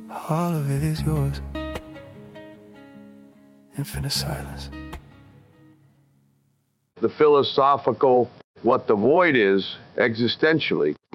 All of it is yours. Infinite silence. The philosophical, what the void is, existentially,